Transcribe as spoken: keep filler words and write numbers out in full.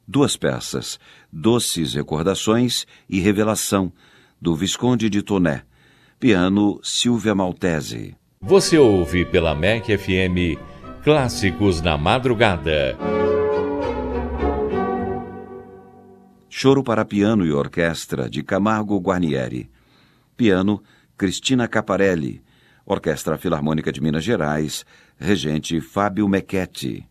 Duas peças, Doces Recordações e Revelação, do Visconde de Toné. Piano, Silvia Maltese. Você ouve pela M E C F M Clássicos na Madrugada. Choro para piano e orquestra, de Camargo Guarnieri. Piano, Cristina Caparelli. Orquestra Filarmônica de Minas Gerais, regente Fábio Mecchetti.